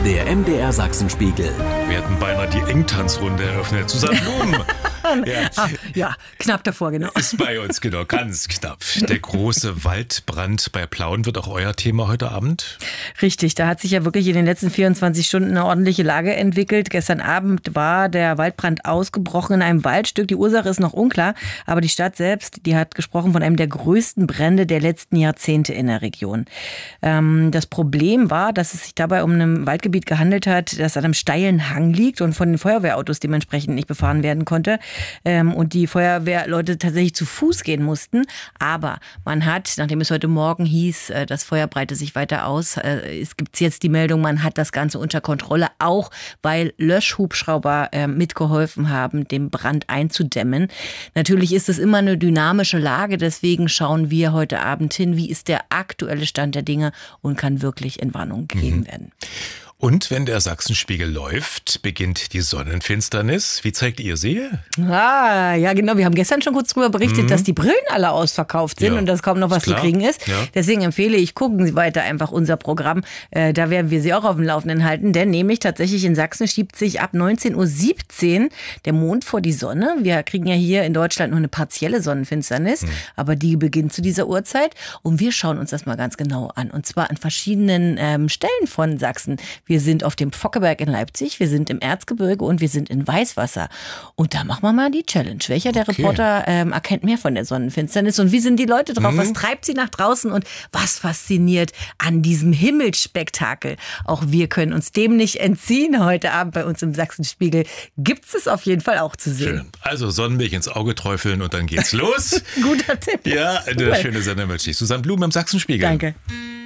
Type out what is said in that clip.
Der MDR Sachsenspiegel. Wir hätten beinahe die Engtanzrunde eröffnet. Susanne Blum. Ja, knapp davor, genau. Ist bei uns, genau, ganz knapp. Der große Waldbrand bei Plauen wird auch euer Thema heute Abend? Richtig, da hat sich ja wirklich in den letzten 24 Stunden eine ordentliche Lage entwickelt. Gestern Abend war der Waldbrand ausgebrochen in einem Waldstück. Die Ursache ist noch unklar, aber die Stadt selbst, die hat gesprochen von einem der größten Brände der letzten Jahrzehnte in der Region. Das Problem war, dass es sich dabei um ein Waldgebiet gehandelt hat, das an einem steilen Hang liegt und von den Feuerwehrautos dementsprechend nicht befahren werden konnte. Und die Feuerwehrleute tatsächlich zu Fuß gehen mussten. Aber man hat, nachdem es heute Morgen hieß, das Feuer breite sich weiter aus, es gibt jetzt die Meldung, man hat das Ganze unter Kontrolle, auch weil Löschhubschrauber mitgeholfen haben, den Brand einzudämmen. Natürlich ist es immer eine dynamische Lage, deswegen schauen wir heute Abend hin, wie ist der aktuelle Stand der Dinge und kann wirklich Entwarnung gegeben werden. Und wenn der Sachsenspiegel läuft, beginnt die Sonnenfinsternis. Wie zeigt ihr sie? Ja, genau. Wir haben gestern schon kurz darüber berichtet, dass die Brillen alle ausverkauft sind und dass kaum noch was zu kriegen ist. Ja. Deswegen empfehle ich, gucken Sie weiter einfach unser Programm. Da werden wir Sie auch auf dem Laufenden halten. Denn nämlich tatsächlich in Sachsen schiebt sich ab 19:17 Uhr der Mond vor die Sonne. Wir kriegen ja hier in Deutschland nur eine partielle Sonnenfinsternis, aber die beginnt zu dieser Uhrzeit. Und wir schauen uns das mal ganz genau an. Und zwar an verschiedenen Stellen von Sachsen. Wir sind auf dem Pfockeberg in Leipzig, wir sind im Erzgebirge und wir sind in Weißwasser. Und da machen wir mal die Challenge. Welcher der Reporter erkennt mehr von der Sonnenfinsternis und wie sind die Leute drauf? Was treibt sie nach draußen und was fasziniert an diesem Himmelsspektakel? Auch wir können uns dem nicht entziehen. Heute Abend bei uns im Sachsenspiegel gibt es auf jeden Fall auch zu sehen. Schön. Also Sonnenmilch ins Auge träufeln und dann geht's los. Guter Tipp. Ja, eine schöne Sendung wünsche ich. Susanne Blum im Sachsenspiegel. Danke.